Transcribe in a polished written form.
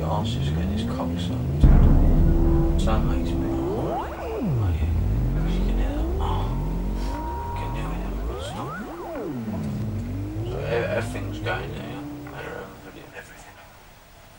arse just getting his cock sucked. So that makes me horny. Oh yeah, because you can hear that. Oh, you can hear it. It's not. So everything's going there.